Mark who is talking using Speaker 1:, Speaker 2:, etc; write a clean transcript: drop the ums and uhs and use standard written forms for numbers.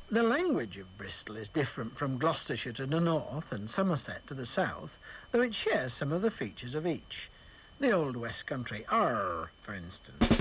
Speaker 1: The language of Bristol is different from Gloucestershire to the north and Somerset to the south, though it shares some of the features of each. The Old West Country R, for instance.